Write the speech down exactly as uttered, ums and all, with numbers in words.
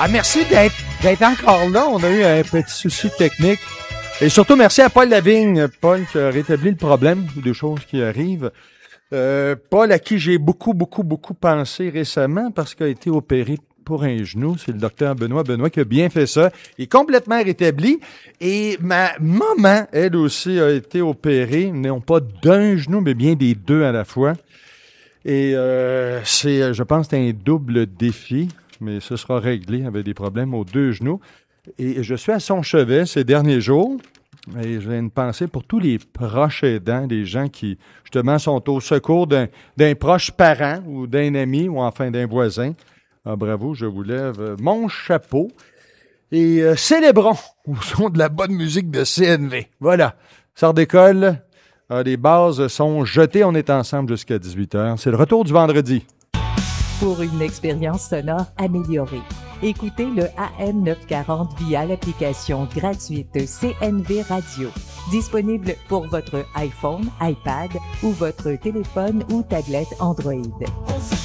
Ah, merci d'être, d'être encore là. On a eu un petit souci technique. Et surtout, merci à Paul Lavigne. Paul qui a rétabli le problème des choses qui arrivent. Euh, Paul à qui j'ai beaucoup, beaucoup, beaucoup pensé récemment parce qu'il a été opéré pour un genou. C'est le docteur Benoît Benoît qui a bien fait ça. Il est complètement rétabli. Et ma maman, elle aussi, a été opérée, non pas d'un genou, mais bien des deux à la fois. Et euh, c'est, je pense, c'est un double défi, mais ce sera réglé avec des problèmes aux deux genoux. Et je suis à son chevet ces derniers jours. Et j'ai une pensée pour tous les proches aidants, des gens qui, justement, sont au secours d'un, d'un proche parent ou d'un ami ou enfin d'un voisin. Ah, bravo, je vous lève mon chapeau. Et euh, célébrons au son de la bonne musique de C N V. Voilà, ça redécolle. Euh, les bases sont jetées. On est ensemble jusqu'à dix-huit heures. C'est le retour du vendredi. Pour une expérience sonore améliorée, écoutez le A M neuf cent quarante via l'application gratuite C N V Radio. Disponible pour votre iPhone, iPad ou votre téléphone ou tablette Android.